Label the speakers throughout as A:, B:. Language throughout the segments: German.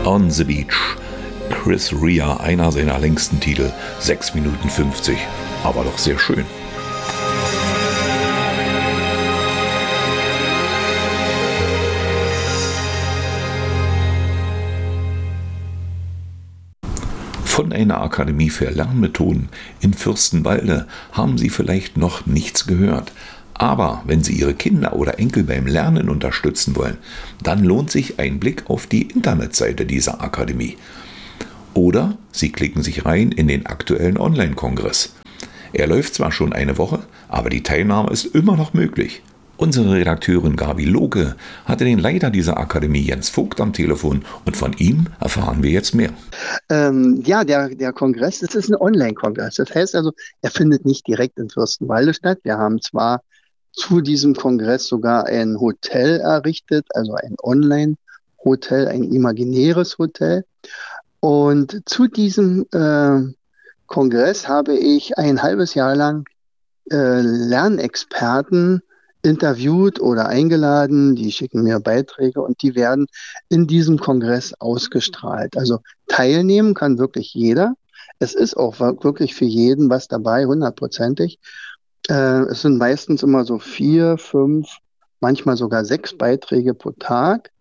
A: On the Beach. Chris Rea, einer seiner längsten Titel, 6 Minuten 50, aber doch sehr schön. Von einer Akademie für Lernmethoden in Fürstenwalde haben Sie vielleicht noch nichts gehört. Aber wenn Sie Ihre Kinder oder Enkel beim Lernen unterstützen wollen, dann lohnt sich ein Blick auf die Internetseite dieser Akademie. Oder Sie klicken sich rein in den aktuellen Online-Kongress. Er läuft zwar schon eine Woche, aber die Teilnahme ist immer noch möglich. Unsere Redakteurin Gabi Lohke hatte den Leiter dieser Akademie Jens Vogt am Telefon und von ihm erfahren wir jetzt mehr.
B: Der Kongress, das ist ein Online-Kongress. Das heißt also, er findet nicht direkt in Fürstenwalde statt. Wir haben zwar zu diesem Kongress sogar ein Hotel errichtet, also ein Online-Hotel, ein imaginäres Hotel. Und zu diesem Kongress habe ich ein halbes Jahr lang Lernexperten interviewt oder eingeladen, die schicken mir Beiträge und die werden in diesem Kongress ausgestrahlt. Also teilnehmen kann wirklich jeder. Es ist auch wirklich für jeden was dabei, 100%. Es sind meistens immer so 4, 5, manchmal sogar 6 Beiträge pro Tag.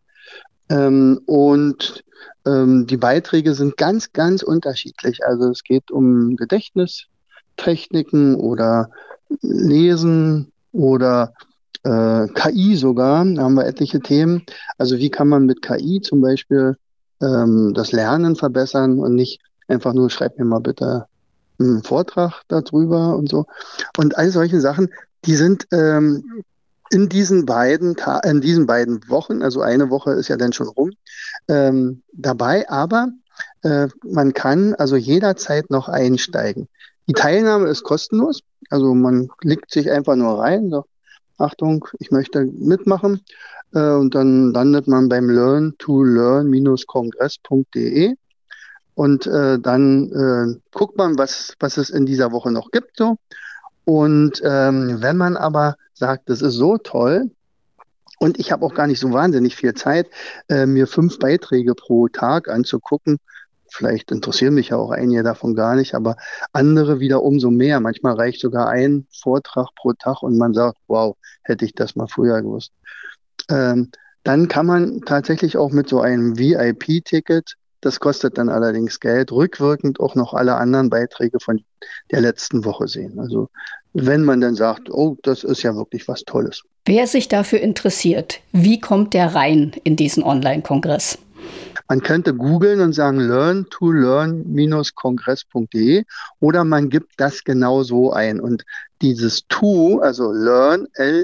B: Die Beiträge sind ganz, ganz unterschiedlich. Also es geht um Gedächtnistechniken oder Lesen oder KI sogar, da haben wir etliche Themen. Also wie kann man mit KI zum Beispiel das Lernen verbessern und nicht einfach nur, schreib mir mal bitte einen Vortrag darüber und so. Und all solche Sachen, die sind in diesen beiden Wochen, also eine Woche ist ja dann schon rum, dabei, aber man kann also jederzeit noch einsteigen. Die Teilnahme ist kostenlos, also man klickt sich einfach nur rein, sagt, Achtung, ich möchte mitmachen, und dann landet man beim learn-to-learn-kongress.de und dann guckt man, was es in dieser Woche noch gibt. So. Und wenn man aber sagt, das ist so toll und ich habe auch gar nicht so wahnsinnig viel Zeit, mir 5 Beiträge pro Tag anzugucken, vielleicht interessieren mich ja auch einige davon gar nicht, aber andere wieder umso mehr. Manchmal reicht sogar ein Vortrag pro Tag und man sagt, wow, hätte ich das mal früher gewusst. Dann kann man tatsächlich auch mit so einem VIP-Ticket, das kostet dann allerdings Geld, rückwirkend auch noch alle anderen Beiträge von der letzten Woche sehen. Also wenn man dann sagt, oh, das ist ja wirklich was Tolles.
C: Wer sich dafür interessiert, wie kommt der rein in diesen Online-Kongress?
B: Man könnte googeln und sagen learn-to-learn-kongress.de oder man gibt das genau so ein. Und dieses to, also learn,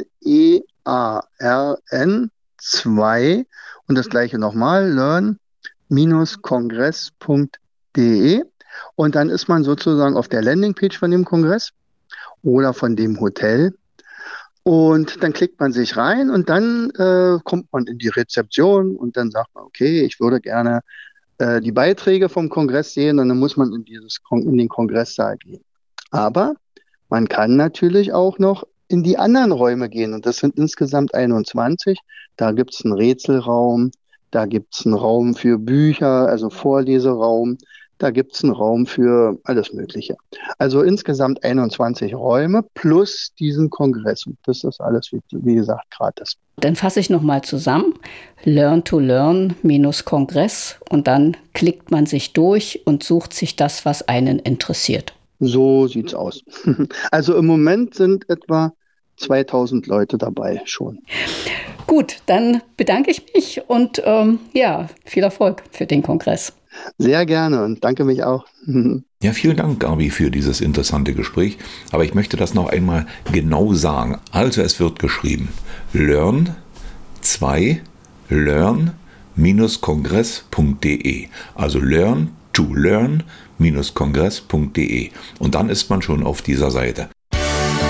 B: L-E-A-R-N 2 und das gleiche nochmal, learn-kongress.de und dann ist man sozusagen auf der Landingpage von dem Kongress oder von dem Hotel. Und dann klickt man sich rein und dann kommt man in die Rezeption und dann sagt man, okay, ich würde gerne die Beiträge vom Kongress sehen und dann muss man in den Kongresssaal gehen. Aber man kann natürlich auch noch in die anderen Räume gehen und das sind insgesamt 21. Da gibt es einen Rätselraum, da gibt es einen Raum für Bücher, also Vorleseraum. Da gibt es einen Raum für alles Mögliche. Also insgesamt 21 Räume plus diesen Kongress. Und das ist alles, wie gesagt, gratis.
C: Dann fasse ich nochmal zusammen. Learn-to-Learn-Kongress und dann klickt man sich durch und sucht sich das, was einen interessiert.
B: So sieht's aus. Also im Moment sind etwa 2000 Leute dabei schon.
C: Gut, dann bedanke ich mich und viel Erfolg für den Kongress.
B: Sehr gerne und danke mich auch.
A: Ja, vielen Dank, Gabi, für dieses interessante Gespräch. Aber ich möchte das noch einmal genau sagen. Also es wird geschrieben learn-kongress.de. Also learn-to-learn-kongress.de. Und dann ist man schon auf dieser Seite.